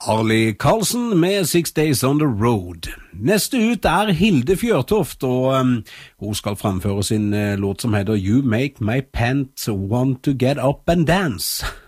Harley Karlsen med 6 Days on the Road. Neste ut er Hilde Fjørtoft, og hun skal framføre sin låt som heter You Make My Pants Want to Get Up and Dance.